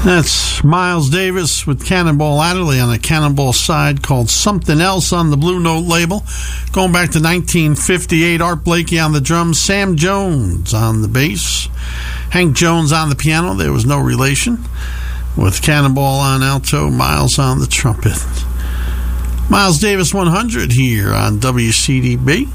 That's Miles Davis with Cannonball Adderley on a Cannonball side called Something Else on the Blue Note label. Going back to 1958, Art Blakey on the drums, Sam Jones on the bass, Hank Jones on the piano. There was no relation. With Cannonball on alto, Miles on the trumpet. Miles Davis 100 here on WCDB.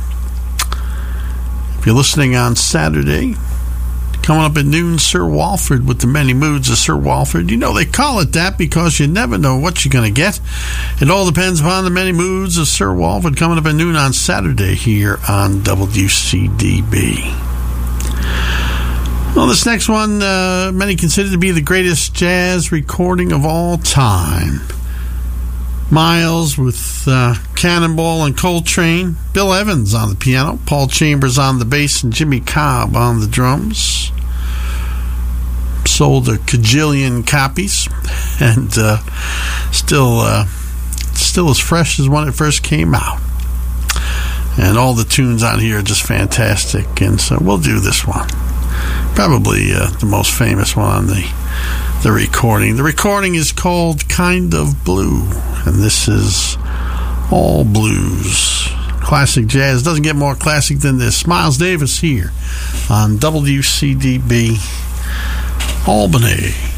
If you're listening on Saturday, coming up at noon, Sir Walford with the Many Moods of Sir Walford. You know, they call it that because you never know what you're going to get. It all depends upon the Many Moods of Sir Walford coming up at noon on Saturday here on WCDB. Well, this next one, many consider to be the greatest jazz recording of all time. Miles with Cannonball and Coltrane, Bill Evans on the piano, Paul Chambers on the bass, and Jimmy Cobb on the drums. Sold a cajillion copies, and still as fresh as when it first came out. And all the tunes on here are just fantastic, and so we'll do this one. Probably the most famous one on the recording. The recording is called Kind of Blue, and this is all blues. Classic jazz. Doesn't get more classic than this. Miles Davis here on WCDB Albany.